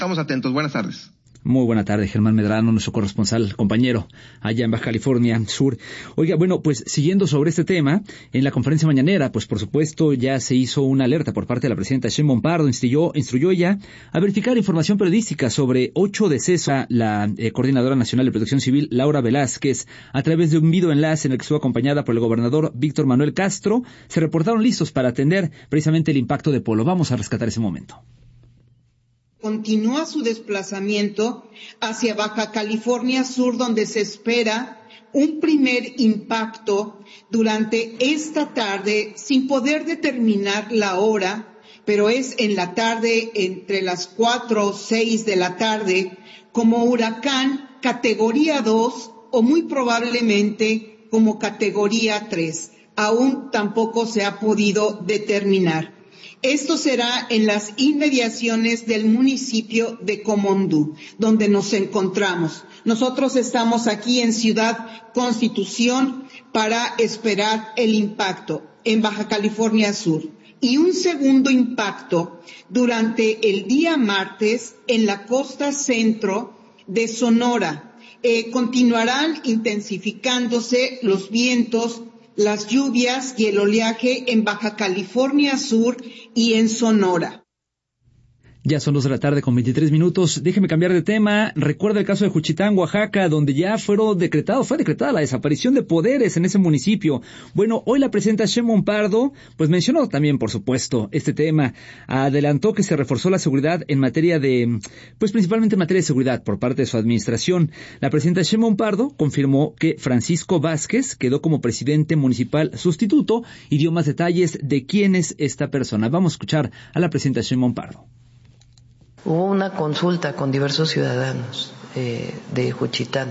Estamos atentos. Buenas tardes. Muy buena tarde, Germán Medrano, nuestro corresponsal, compañero, allá en Baja California Sur. Oiga, bueno, pues siguiendo sobre este tema, en la conferencia mañanera, pues por supuesto ya se hizo una alerta por parte de la presidenta Sheinbaum Pardo, instruyó ella a verificar información periodística sobre 8 decesos. La Coordinadora Nacional de Protección Civil, Laura Velázquez, a través de un videoenlace en el que estuvo acompañada por el gobernador Víctor Manuel Castro, se reportaron listos para atender precisamente el impacto de Polo. Vamos a rescatar ese momento. Continúa su desplazamiento hacia Baja California Sur, donde se espera un primer impacto durante esta tarde, sin poder determinar la hora, pero es en la tarde, entre las 4 o 6 de la tarde, como huracán categoría 2 o muy probablemente como categoría 3. Aún tampoco se ha podido determinar. Esto será en las inmediaciones del municipio de Comondú, donde nos encontramos. Nosotros estamos aquí en Ciudad Constitución para esperar el impacto en Baja California Sur. Y un segundo impacto durante el día martes en la costa centro de Sonora. Continuarán intensificándose los vientos, las lluvias y el oleaje en Baja California Sur y en Sonora. Ya son 2 de la tarde con 23 minutos. Déjeme cambiar de tema. Recuerda el caso de Juchitán, Oaxaca, donde ya fue decretada la desaparición de poderes en ese municipio. Bueno, hoy la presidenta Sheinbaum Pardo, pues mencionó también, por supuesto, este tema. Adelantó que se reforzó la seguridad en materia principalmente en materia de seguridad por parte de su administración. La presidenta Sheinbaum Pardo confirmó que Francisco Vázquez quedó como presidente municipal sustituto y dio más detalles de quién es esta persona. Vamos a escuchar a la presidenta Sheinbaum Pardo. Hubo una consulta con diversos ciudadanos de Juchitán.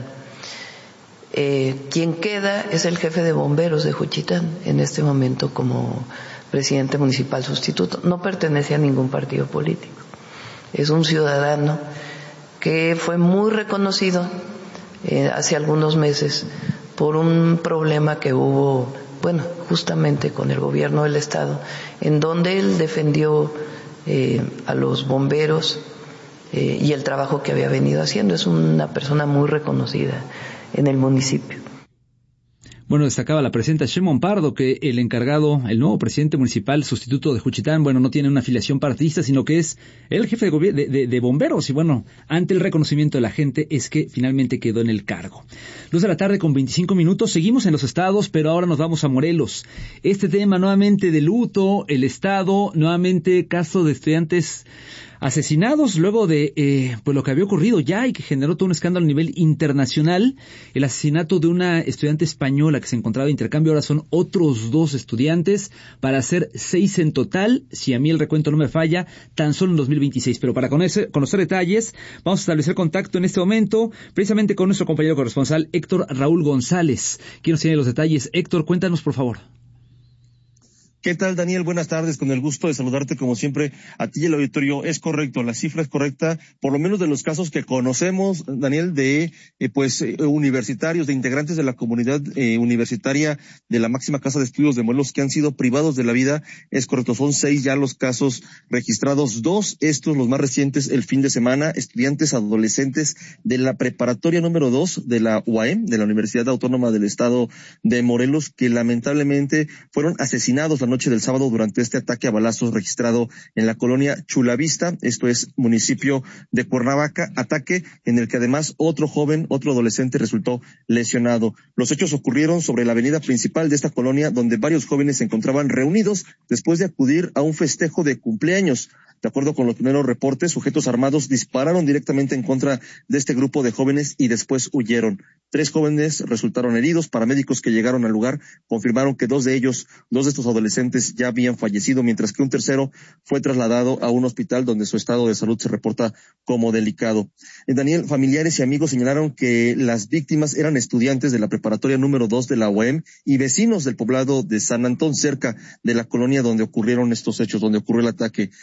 Quien queda es el jefe de bomberos de Juchitán en este momento como presidente municipal sustituto. No pertenece a ningún partido político. Es un ciudadano que fue muy reconocido hace algunos meses por un problema que hubo, justamente con el gobierno del estado, en donde él defendió a los bomberos y el trabajo que había venido haciendo. Es una persona muy reconocida en el municipio. Bueno, destacaba la presidenta Sheinbaum Pardo que el nuevo presidente municipal sustituto de Juchitán, no tiene una afiliación partidista, sino que es el jefe de bomberos. Y ante el reconocimiento de la gente es que finalmente quedó en el cargo. 2 de la tarde con 25 minutos. Seguimos en los estados, pero ahora nos vamos a Morelos. Este tema nuevamente de luto, el estado, nuevamente caso de estudiantes asesinados luego de lo que había ocurrido ya y que generó todo un escándalo a nivel internacional. El asesinato de una estudiante española que se encontraba de intercambio. Ahora son otros 2 estudiantes para ser 6 en total, si a mí el recuento no me falla, tan solo en 2026. Pero para conocer detalles, vamos a establecer contacto en este momento precisamente con nuestro compañero corresponsal Héctor Raúl González, quien nos tiene los detalles. Héctor, cuéntanos por favor. ¿Qué tal, Daniel? Buenas tardes, con el gusto de saludarte como siempre a ti y el auditorio. Es correcto, la cifra es correcta, por lo menos de los casos que conocemos, Daniel, de universitarios, de integrantes de la comunidad universitaria de la máxima casa de estudios de Morelos que han sido privados de la vida. Es correcto, son 6 ya los casos registrados, 2, estos los más recientes el fin de semana, estudiantes adolescentes de la preparatoria número 2 de la UAM, de la Universidad Autónoma del Estado de Morelos, que lamentablemente fueron asesinados la noche del sábado durante este ataque a balazos registrado en la colonia Chulavista, esto es municipio de Cuernavaca, ataque en el que además otro adolescente resultó lesionado. Los hechos ocurrieron sobre la avenida principal de esta colonia, donde varios jóvenes se encontraban reunidos después de acudir a un festejo de cumpleaños. De acuerdo con los primeros reportes, sujetos armados dispararon directamente en contra de este grupo de jóvenes y después huyeron. 3 jóvenes resultaron heridos. Paramédicos que llegaron al lugar confirmaron que 2 de estos adolescentes ya habían fallecido, mientras que un tercero fue trasladado a un hospital donde su estado de salud se reporta como delicado. Daniel, familiares y amigos señalaron que las víctimas eran estudiantes de la preparatoria número 2 de la UAM y vecinos del poblado de San Antón, cerca de la colonia donde ocurrieron estos hechos, donde ocurrió el ataque. La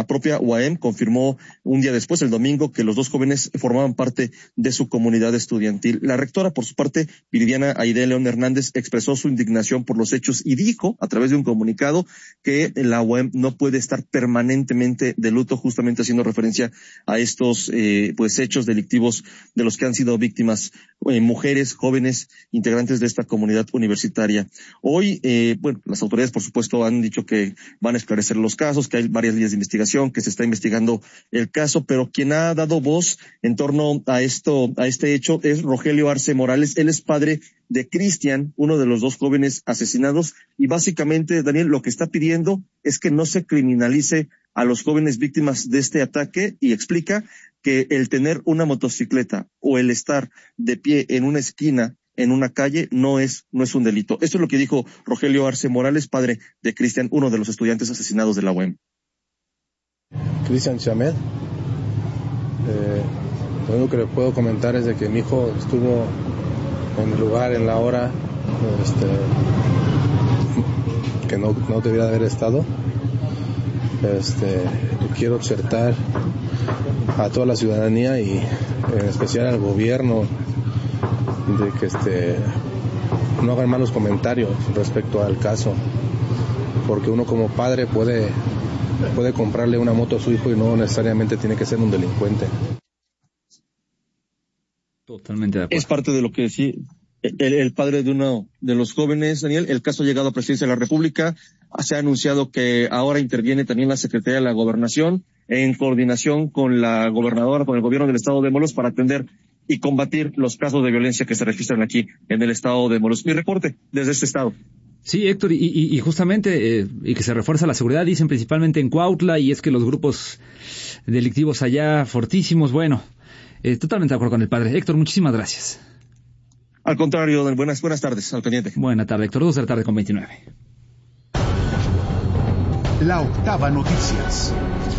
propia UAM confirmó un día después, el domingo, que los dos jóvenes formaban parte de su comunidad estudiantil. La rectora, por su parte, Viridiana Aide León Hernández, expresó su indignación por los hechos y dijo, a través de un comunicado, que la UAM no puede estar permanentemente de luto, justamente haciendo referencia a estos hechos delictivos de los que han sido víctimas mujeres, jóvenes, integrantes de esta comunidad universitaria. Hoy, las autoridades, por supuesto, han dicho que van a esclarecer los casos, que hay varias líneas de investigación, que se está investigando el caso, pero quien ha dado voz en torno a este hecho es Rogelio Arce Morales. Él es padre de Cristian, uno de los dos jóvenes asesinados, y básicamente, Daniel, lo que está pidiendo es que no se criminalice a los jóvenes víctimas de este ataque, y explica que el tener una motocicleta o el estar de pie en una esquina en una calle no es un delito. Esto es lo que dijo Rogelio Arce Morales, padre de Cristian, uno de los estudiantes asesinados de la UAM. Cristian Chamet, lo único que le puedo comentar es de que mi hijo estuvo en el lugar, en la hora que no debiera de haber estado. Quiero exhortar a toda la ciudadanía y en especial al gobierno de que no hagan malos comentarios respecto al caso, porque uno como padre puede comprarle una moto a su hijo y no necesariamente tiene que ser un delincuente. Totalmente de acuerdo. Es parte de lo que sí, el padre de uno de los jóvenes, Daniel. El caso ha llegado a Presidencia de la República. Se ha anunciado que ahora interviene también la Secretaría de la Gobernación en coordinación con la gobernadora, con el gobierno del estado de Morelos, para atender y combatir los casos de violencia que se registran aquí en el estado de Morelos. Mi reporte desde este estado. Sí, Héctor, y justamente y que se refuerza la seguridad, dicen principalmente en Cuautla, y es que los grupos delictivos allá fortísimos. Bueno, totalmente de acuerdo con el padre. Héctor, muchísimas gracias. Al contrario, buenas tardes, al pendiente. Buena tarde, Héctor. 2:29 p.m. La Octava Noticias.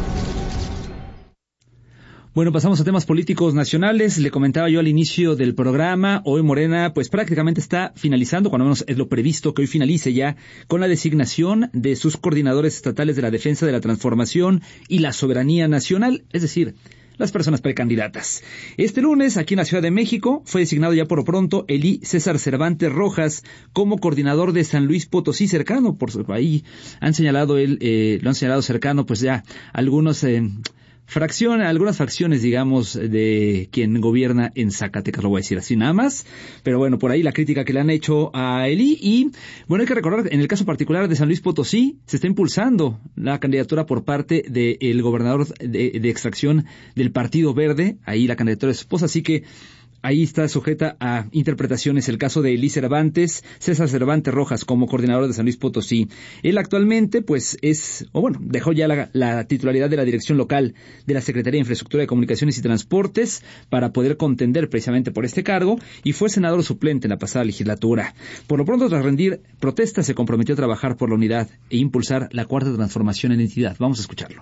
Bueno, pasamos a temas políticos nacionales. Le comentaba yo al inicio del programa, hoy Morena pues prácticamente está finalizando, cuando menos es lo previsto que hoy finalice ya, con la designación de sus coordinadores estatales de la defensa de la transformación y la soberanía nacional, es decir, las personas precandidatas. Este lunes, aquí en la Ciudad de México, fue designado ya por lo pronto Elí César Cervantes Rojas como coordinador de San Luis Potosí cercano. Por ahí han señalado lo han señalado cercano, pues ya algunas fracciones, digamos, de quien gobierna en Zacatecas, lo voy a decir así nada más. Pero bueno, por ahí la crítica que le han hecho a Elí. Y bueno, hay que recordar, en el caso particular de San Luis Potosí, se está impulsando la candidatura por parte del gobernador de extracción del Partido Verde, ahí la candidatura de su esposa, así que ahí está sujeta a interpretaciones el caso de Elí César Cervantes Rojas como coordinador de San Luis Potosí. Él actualmente pues dejó ya la titularidad de la dirección local de la Secretaría de Infraestructura de Comunicaciones y Transportes para poder contender precisamente por este cargo, y fue senador suplente en la pasada legislatura. Por lo pronto, tras rendir protesta, se comprometió a trabajar por la unidad e impulsar la cuarta transformación en entidad. Vamos a escucharlo.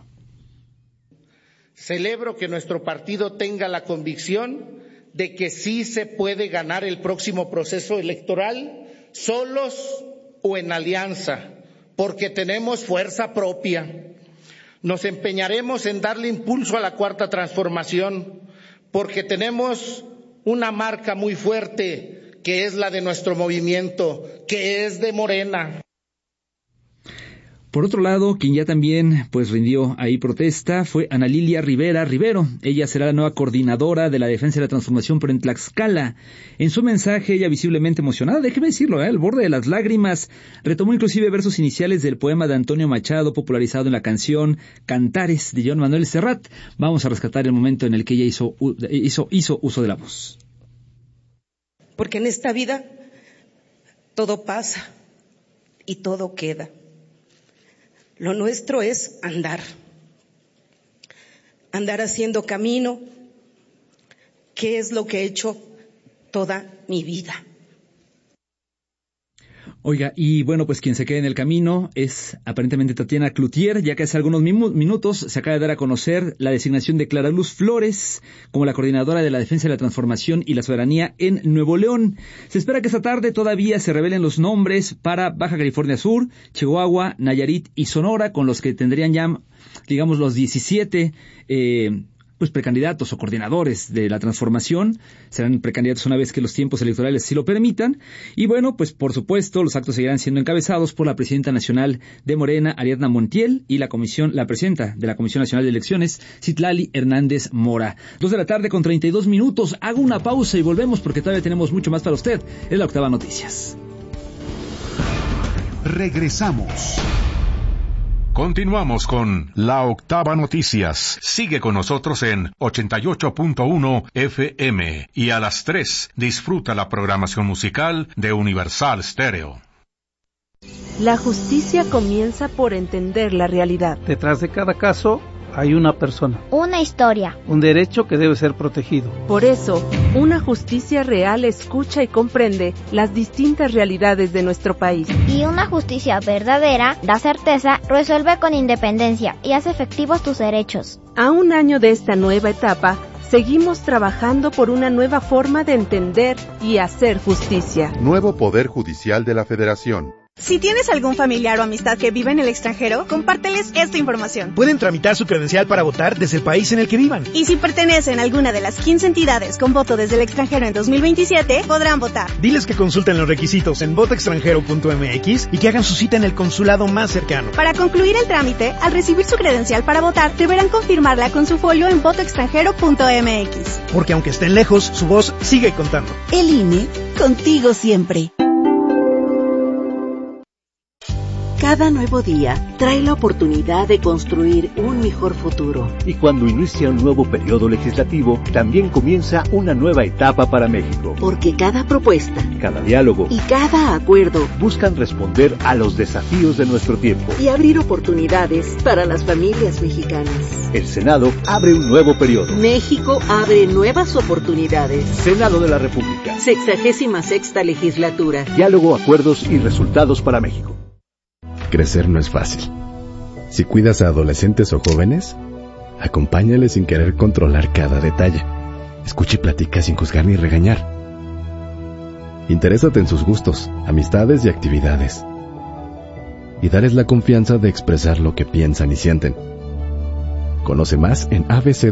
Celebro que nuestro partido tenga la convicción de que sí se puede ganar el próximo proceso electoral solos o en alianza, porque tenemos fuerza propia. Nos empeñaremos en darle impulso a la cuarta transformación, porque tenemos una marca muy fuerte, que es la de nuestro movimiento, que es de Morena. Por otro lado, quien ya también pues rindió ahí protesta fue Ana Lilia Rivero. Ella será la nueva coordinadora de la defensa de la transformación, pero en Tlaxcala. En su mensaje, ella visiblemente emocionada, déjeme decirlo, al borde de las lágrimas, retomó inclusive versos iniciales del poema de Antonio Machado, popularizado en la canción Cantares de Joan Manuel Serrat. Vamos a rescatar el momento en el que ella hizo uso de la voz. Porque en esta vida todo pasa y todo queda. Lo nuestro es andar haciendo camino, que es lo que he hecho toda mi vida. Oiga, y bueno, pues quien se queda en el camino es aparentemente Tatiana Cloutier, ya que hace algunos minutos se acaba de dar a conocer la designación de Clara Luz Flores como la coordinadora de la defensa de la transformación y la soberanía en Nuevo León. Se espera que esta tarde todavía se revelen los nombres para Baja California Sur, Chihuahua, Nayarit y Sonora, con los que tendrían ya, digamos, los 17 precandidatos o coordinadores de la transformación. Serán precandidatos una vez que los tiempos electorales sí lo permitan. Y bueno, pues por supuesto los actos seguirán siendo encabezados por la presidenta nacional de Morena, Ariadna Montiel, y la presidenta de la Comisión Nacional de Elecciones, Citlali Hernández Mora. 2:32 p.m. Hago una pausa y volvemos porque todavía tenemos mucho más para usted. Es la Octava Noticias. Regresamos. Continuamos con La Octava Noticias. Sigue con nosotros en 88.1 FM y a las 3 disfruta la programación musical de Universal Stereo. La justicia comienza por entender la realidad. Detrás de cada caso hay una persona. Una historia. Un derecho que debe ser protegido. Por eso, una justicia real escucha y comprende las distintas realidades de nuestro país. Y una justicia verdadera da certeza, resuelve con independencia y hace efectivos tus derechos. A un año de esta nueva etapa, seguimos trabajando por una nueva forma de entender y hacer justicia. Nuevo Poder Judicial de la Federación. Si tienes algún familiar o amistad que vive en el extranjero, compárteles esta información. Pueden tramitar su credencial para votar desde el país en el que vivan. Y si pertenecen a alguna de las 15 entidades con voto desde el extranjero en 2027, podrán votar. Diles que consulten los requisitos en votoextranjero.mx y que hagan su cita en el consulado más cercano. Para concluir el trámite, al recibir su credencial para votar, deberán confirmarla con su folio en votoextranjero.mx. Porque aunque estén lejos, su voz sigue contando. El INE, contigo siempre. Cada nuevo día trae la oportunidad de construir un mejor futuro. Y cuando inicia un nuevo periodo legislativo, también comienza una nueva etapa para México. Porque cada propuesta, cada diálogo y cada acuerdo buscan responder a los desafíos de nuestro tiempo y abrir oportunidades para las familias mexicanas. El Senado abre un nuevo periodo. México abre nuevas oportunidades. Senado de la República. 66ª legislatura. Diálogo, acuerdos y resultados para México. Crecer no es fácil. Si cuidas a adolescentes o jóvenes, acompáñales sin querer controlar cada detalle. Escucha y platica sin juzgar ni regañar. Interésate en sus gustos, amistades y actividades. Y darles la confianza de expresar lo que piensan y sienten. Conoce más en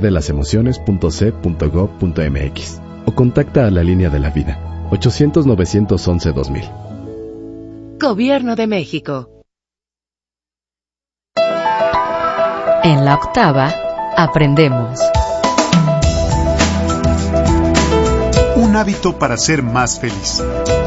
abcdelasemociones.c.gov.mx o contacta a la Línea de la Vida, 800-911-2000. Gobierno de México. En la Octava, aprendemos. Un hábito para ser más feliz.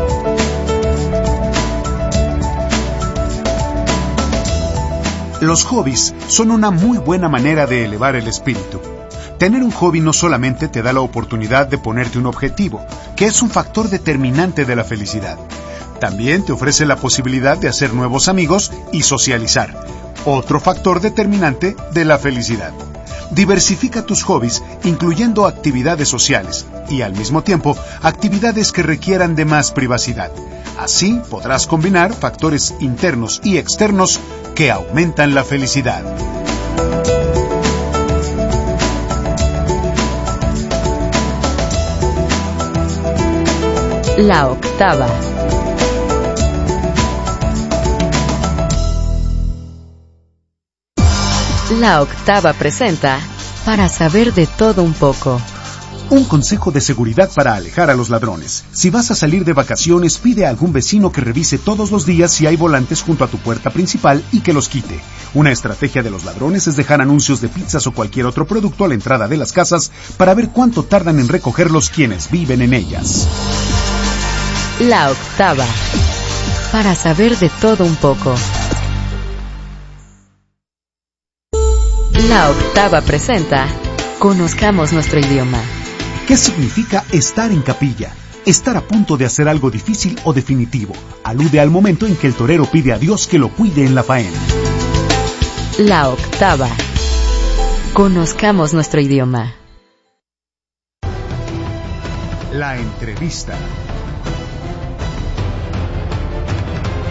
Los hobbies son una muy buena manera de elevar el espíritu. Tener un hobby no solamente te da la oportunidad de ponerte un objetivo, que es un factor determinante de la felicidad. También te ofrece la posibilidad de hacer nuevos amigos y socializar, otro factor determinante de la felicidad. Diversifica tus hobbies, incluyendo actividades sociales y, al mismo tiempo, actividades que requieran de más privacidad. Así podrás combinar factores internos y externos que aumentan la felicidad. La Octava. La Octava presenta Para saber de todo un poco. Un consejo de seguridad para alejar a los ladrones. Si vas a salir de vacaciones, pide a algún vecino que revise todos los días si hay volantes junto a tu puerta principal y que los quite. Una estrategia de los ladrones es dejar anuncios de pizzas o cualquier otro producto a la entrada de las casas para ver cuánto tardan en recogerlos quienes viven en ellas. La Octava. Para saber de todo un poco. La Octava presenta Conozcamos nuestro idioma. ¿Qué significa estar en capilla? Estar a punto de hacer algo difícil o definitivo. Alude al momento en que el torero pide a Dios que lo cuide en la faena. La Octava. Conozcamos nuestro idioma. La entrevista.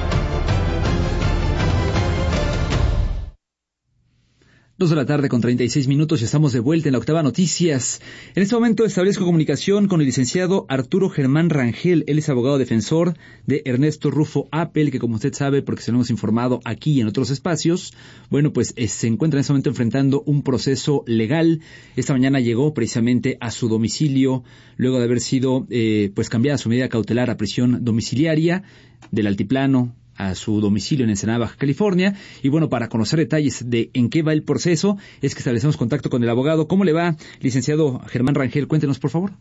2:36 p.m. y estamos de vuelta en la Octava Noticias. En este momento establezco comunicación con el licenciado Arturo Germán Rangel. Él es abogado defensor de Ernesto Rufo Appel, que como usted sabe, porque se lo hemos informado aquí y en otros espacios, bueno, pues se encuentra en este momento enfrentando un proceso legal. Esta mañana llegó precisamente a su domicilio, luego de haber sido pues cambiada su medida cautelar a prisión domiciliaria del Altiplano a su domicilio en Ensenada, Baja California. Y bueno, para conocer detalles de en qué va el proceso, es que establecemos contacto con el abogado. ¿Cómo le va, licenciado Germán Rangel? Cuéntenos, por favor.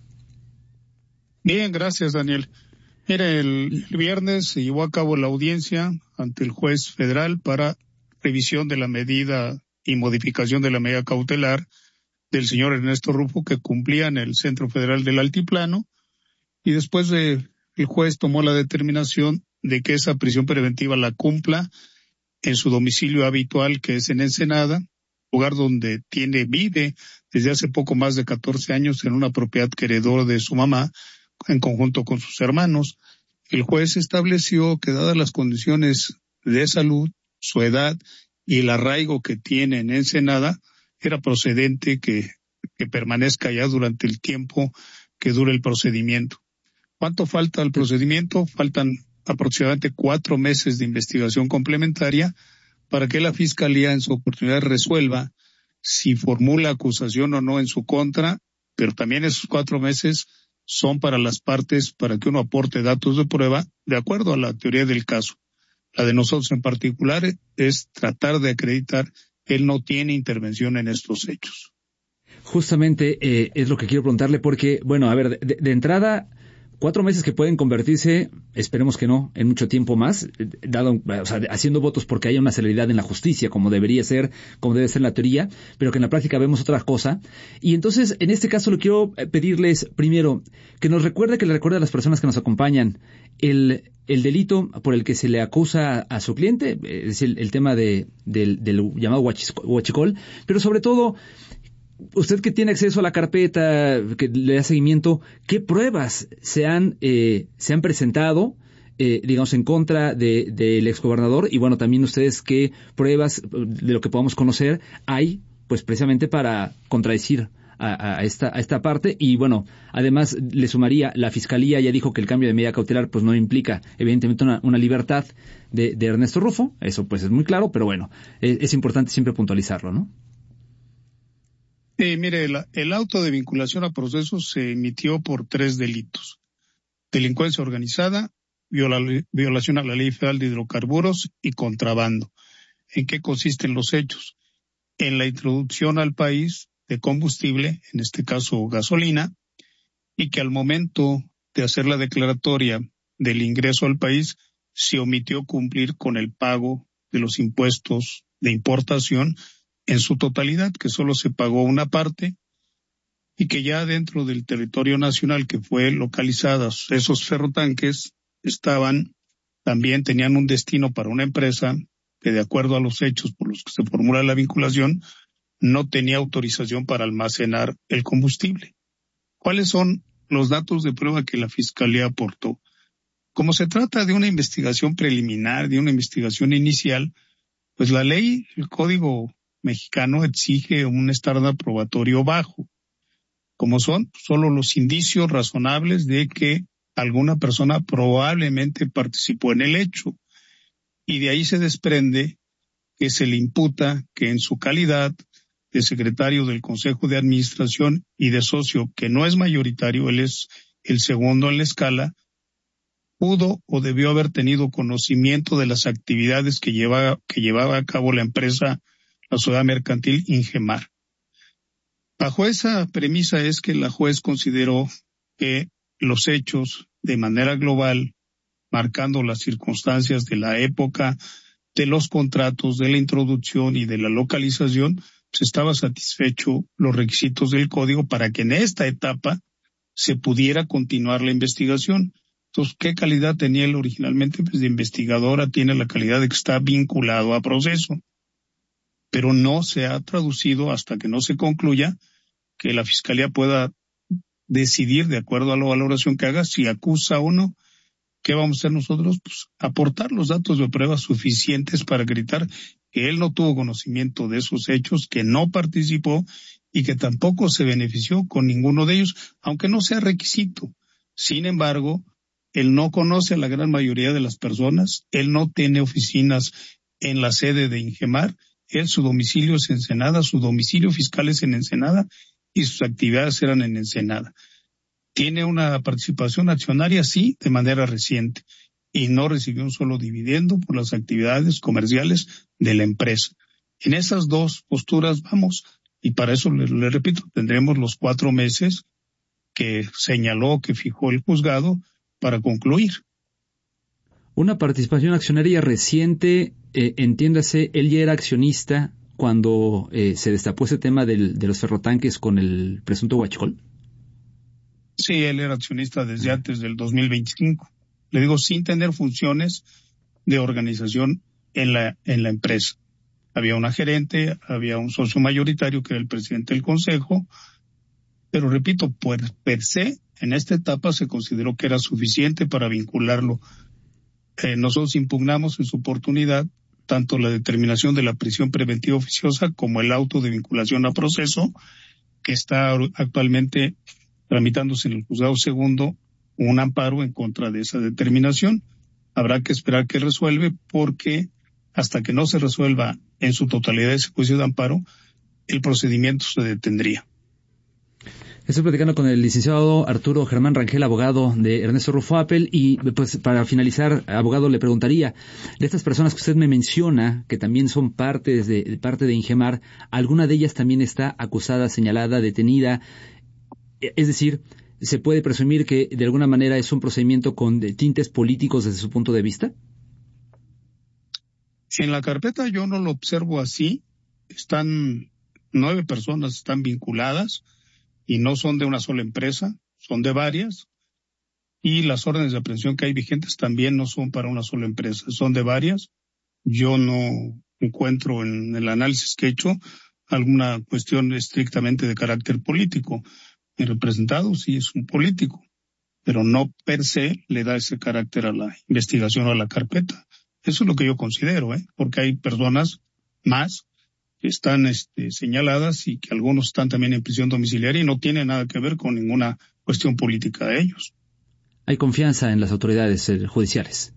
Bien, gracias, Daniel. Mire, el viernes se llevó a cabo la audiencia ante el juez federal para revisión de la medida y modificación de la medida cautelar del señor Ernesto Rufo, que cumplía en el Centro Federal del Altiplano, y después el juez tomó la determinación de que esa prisión preventiva la cumpla en su domicilio habitual, que es en Ensenada, lugar donde vive desde hace poco más de 14 años en una propiedad que heredó de su mamá, en conjunto con sus hermanos. El juez estableció que, dadas las condiciones de salud, su edad y el arraigo que tiene en Ensenada, era procedente que permanezca allá durante el tiempo que dure el procedimiento. ¿Cuánto falta al procedimiento? Faltan aproximadamente 4 meses de investigación complementaria para que la Fiscalía en su oportunidad resuelva si formula acusación o no en su contra, pero también esos 4 meses son para las partes para que uno aporte datos de prueba de acuerdo a la teoría del caso. La de nosotros en particular es tratar de acreditar que él no tiene intervención en estos hechos. Justamente es lo que quiero preguntarle porque, bueno, a ver, de entrada, 4 meses que pueden convertirse, esperemos que no, en mucho tiempo más, haciendo votos porque haya una celeridad en la justicia, como debería ser, como debe ser la teoría, pero que en la práctica vemos otra cosa. Y entonces, en este caso, lo quiero pedirles, primero, que le recuerde a las personas que nos acompañan el delito por el que se le acusa a su cliente, es el tema del llamado huachicol, pero sobre todo, usted que tiene acceso a la carpeta, que le da seguimiento, ¿qué pruebas se han presentado, digamos, en contra del exgobernador? Y bueno, también ustedes, ¿qué pruebas de lo que podamos conocer hay, pues precisamente para contradecir a esta parte? Y bueno, además le sumaría, la Fiscalía ya dijo que el cambio de medida cautelar pues no implica evidentemente una libertad de Ernesto Rufo, eso pues es muy claro, pero bueno, es importante siempre puntualizarlo, ¿no? Mire, el auto de vinculación a procesos se emitió por 3 delitos: delincuencia organizada, violación a la Ley Federal de Hidrocarburos y contrabando. ¿En qué consisten los hechos? En la introducción al país de combustible, en este caso gasolina, y que al momento de hacer la declaratoria del ingreso al país se omitió cumplir con el pago de los impuestos de importación en su totalidad, que solo se pagó una parte, y que ya dentro del territorio nacional que fue localizados esos ferrotanques tenían un destino para una empresa que, de acuerdo a los hechos por los que se formula la vinculación, no tenía autorización para almacenar el combustible. ¿Cuáles son los datos de prueba que la Fiscalía aportó? Como se trata de una investigación preliminar, de una investigación inicial, pues la ley, el Código mexicano, exige un estándar probatorio bajo, como son solo los indicios razonables de que alguna persona probablemente participó en el hecho, y de ahí se desprende que se le imputa que en su calidad de secretario del Consejo de Administración y de socio, que no es mayoritario, él es el segundo en la escala, pudo o debió haber tenido conocimiento de las actividades que llevaba a cabo la empresa, la sociedad mercantil Ingemar. Bajo esa premisa es que la juez consideró que los hechos, de manera global, marcando las circunstancias de la época, de los contratos, de la introducción y de la localización, pues estaba satisfecho los requisitos del código para que en esta etapa se pudiera continuar la investigación. Entonces, ¿qué calidad tenía él originalmente? Pues de investigadora tiene la calidad de que está vinculado a proceso, pero no se ha traducido hasta que no se concluya que la Fiscalía pueda decidir, de acuerdo a la valoración que haga, si acusa o no. ¿Qué vamos a hacer nosotros? Pues aportar los datos de prueba suficientes para acreditar que él no tuvo conocimiento de esos hechos, que no participó y que tampoco se benefició con ninguno de ellos, aunque no sea requisito. Sin embargo, él no conoce a la gran mayoría de las personas, él no tiene oficinas en la sede de Ingemar, su domicilio es Ensenada, su domicilio fiscal es en Ensenada y sus actividades eran en Ensenada. Tiene una participación accionaria, sí, de manera reciente, y no recibió un solo dividendo por las actividades comerciales de la empresa. En esas dos posturas vamos, y para eso le repito, tendremos los 4 meses que señaló, que fijó el juzgado para concluir. Una participación accionaria reciente, entiéndase, él ya era accionista cuando se destapó ese tema de los ferrotanques con el presunto huachicol. Sí, él era accionista desde antes del 2025. Le digo, sin tener funciones de organización en la empresa. Había una gerente, había un socio mayoritario que era el presidente del consejo, pero repito, per se, en esta etapa se consideró que era suficiente para vincularlo. Nosotros impugnamos en su oportunidad tanto la determinación de la prisión preventiva oficiosa como el auto de vinculación a proceso, que está actualmente tramitándose en el juzgado segundo un amparo en contra de esa determinación. Habrá que esperar que resuelve, porque hasta que no se resuelva en su totalidad ese juicio de amparo, el procedimiento se detendría. Estoy platicando con el licenciado Arturo Germán Rangel, abogado de Ernesto Rufo Appel, y pues para finalizar, abogado, le preguntaría, de estas personas que usted me menciona, que también son parte de Ingemar, ¿alguna de ellas también está acusada, señalada, detenida? Es decir, ¿se puede presumir que de alguna manera es un procedimiento con tintes políticos desde su punto de vista? En la carpeta yo no lo observo así. 9 personas están vinculadas y no son de una sola empresa, son de varias. Y las órdenes de aprehensión que hay vigentes también no son para una sola empresa, son de varias. Yo no encuentro en el análisis que he hecho alguna cuestión estrictamente de carácter político. Mi representado sí es un político, pero no per se le da ese carácter a la investigación o a la carpeta. Eso es lo que yo considero, porque hay personas más que están señaladas y que algunos están también en prisión domiciliaria y no tiene nada que ver con ninguna cuestión política de ellos. ¿Hay confianza en las autoridades judiciales?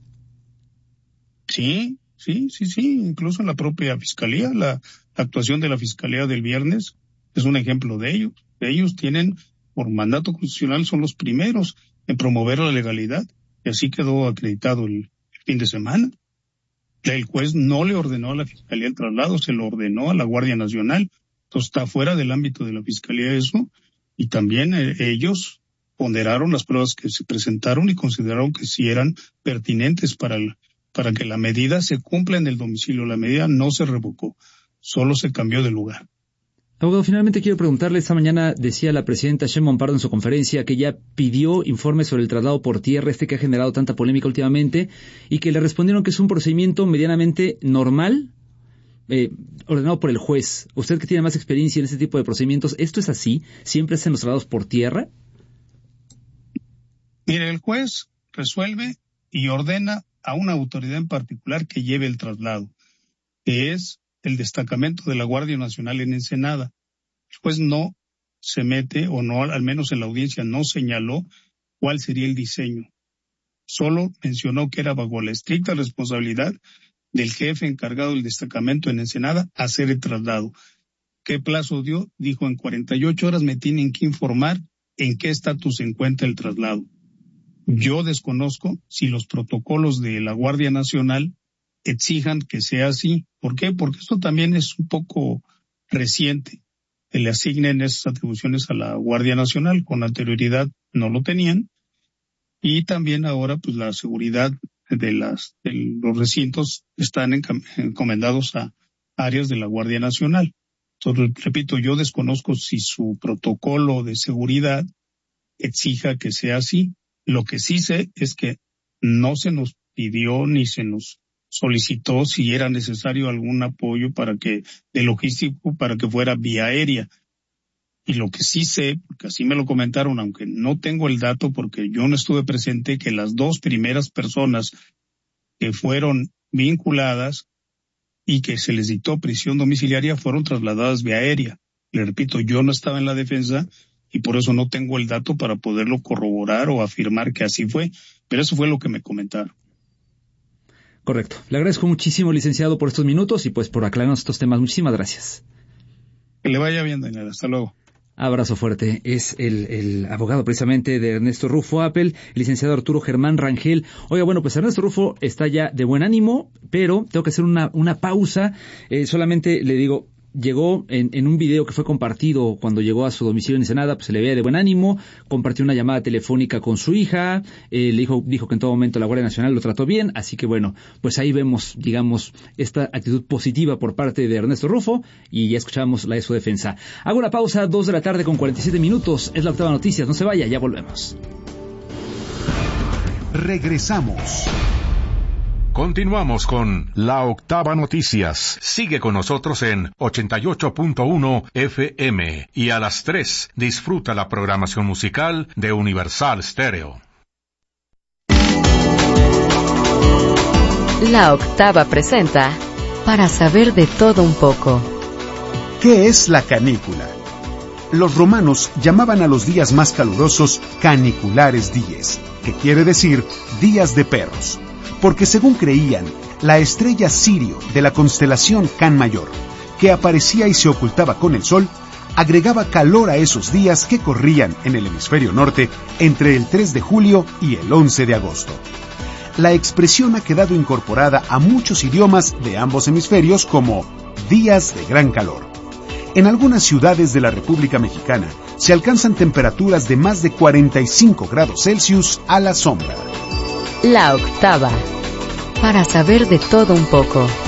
Sí, incluso en la propia fiscalía. La actuación de la fiscalía del viernes es un ejemplo de ello. Ellos tienen, por mandato constitucional, son los primeros en promover la legalidad, y así quedó acreditado el fin de semana. El juez no le ordenó a la fiscalía el traslado, se lo ordenó a la Guardia Nacional. Entonces está fuera del ámbito de la fiscalía eso, y también ellos ponderaron las pruebas que se presentaron y consideraron que sí eran pertinentes para que la medida se cumpla en el domicilio. La medida no se revocó, solo se cambió de lugar. Abogado, finalmente quiero preguntarle, esta mañana decía la presidenta Sheinbaum Pardo en su conferencia que ella pidió informes sobre el traslado por tierra, que ha generado tanta polémica últimamente, y que le respondieron que es un procedimiento medianamente normal, ordenado por el juez. Usted que tiene más experiencia en este tipo de procedimientos, ¿esto es así? ¿Siempre hacen los traslados por tierra? Mire, el juez resuelve y ordena a una autoridad en particular que lleve el traslado, que es el destacamento de la Guardia Nacional en Ensenada. El juez no se mete, o no, al menos en la audiencia no señaló cuál sería el diseño. Solo mencionó que era bajo la estricta responsabilidad del jefe encargado del destacamento en Ensenada hacer el traslado. ¿Qué plazo dio? Dijo, en 48 horas me tienen que informar en qué estatus se encuentra el traslado. Yo desconozco si los protocolos de la Guardia Nacional exijan que sea así. ¿Por qué? Porque esto también es un poco reciente, que le asignen esas atribuciones a la Guardia Nacional. Con anterioridad no lo tenían. Y también ahora pues la seguridad de los recintos están encomendados a áreas de la Guardia Nacional. Entonces, repito, yo desconozco si su protocolo de seguridad exija que sea así. Lo que sí sé es que no se nos pidió ni se nos solicitó si era necesario algún apoyo de logístico para que fuera vía aérea. Y lo que sí sé, porque así me lo comentaron, aunque no tengo el dato porque yo no estuve presente, que las 2 primeras personas que fueron vinculadas y que se les dictó prisión domiciliaria fueron trasladadas vía aérea. Le repito, yo no estaba en la defensa y por eso no tengo el dato para poderlo corroborar o afirmar que así fue, pero eso fue lo que me comentaron. Correcto. Le agradezco muchísimo, licenciado, por estos minutos y pues por aclararnos estos temas. Muchísimas gracias. Que le vaya bien, Daniel. Hasta luego. Abrazo fuerte. Es el abogado precisamente de Ernesto Rufo Apple, el licenciado Arturo Germán Rangel. Oiga, bueno, pues Ernesto Rufo está ya de buen ánimo, pero tengo que hacer una pausa. Solamente le digo, llegó en un video que fue compartido cuando llegó a su domicilio en Ensenada, pues se le veía de buen ánimo, compartió una llamada telefónica con su hija, dijo que en todo momento la Guardia Nacional lo trató bien, así que bueno, pues ahí vemos, digamos, esta actitud positiva por parte de Ernesto Rufo, y ya escuchamos la de su defensa. Hago una pausa, 2:47 p.m, es la Octava Noticias, no se vaya, ya volvemos. Regresamos. Continuamos con La Octava Noticias. Sigue con nosotros en 88.1 FM y a las 3 disfruta la programación musical de Universal Stereo. La Octava presenta Para saber de todo un poco. ¿Qué es la canícula? Los romanos llamaban a los días más calurosos caniculares dies, que quiere decir días de perros, porque según creían, la estrella Sirio de la constelación Can Mayor, que aparecía y se ocultaba con el sol, agregaba calor a esos días que corrían en el hemisferio norte entre el 3 de julio y el 11 de agosto. La expresión ha quedado incorporada a muchos idiomas de ambos hemisferios como días de gran calor. En algunas ciudades de la República Mexicana se alcanzan temperaturas de más de 45 grados Celsius a la sombra. La Octava, para saber de todo un poco.